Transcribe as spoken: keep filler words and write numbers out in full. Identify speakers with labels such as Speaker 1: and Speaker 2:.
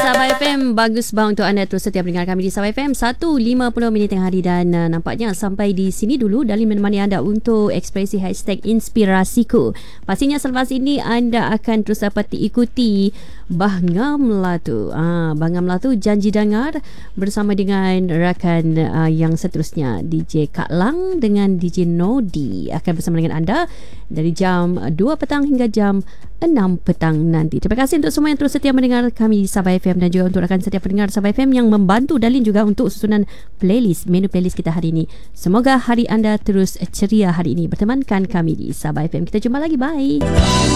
Speaker 1: Sabah F M, bagus bang untuk anda terus setia mendengar kami di Sabah F M satu lima puluh minit tengah hari. Dan uh, nampaknya sampai di sini dulu Dalin menemani anda untuk ekspresi hashtag inspirasiku. Pastinya selepas ini anda akan terus dapat diikuti Bahngam Melatu. Ah, Bahngam Melatu janji dengar bersama dengan rakan uh, yang seterusnya, D J Kak Lang dengan D J Nodi akan bersama dengan anda dari jam dua petang hingga jam enam petang nanti. Terima kasih untuk semua yang terus setia mendengar kami di Sabah F M dan juga untuk rakan setia pendengar Sabah F M yang membantu Dalin juga untuk susunan playlist, menu playlist kita hari ini. Semoga hari anda terus ceria hari ini bertemankan kami di Sabah F M. Kita jumpa lagi, bye.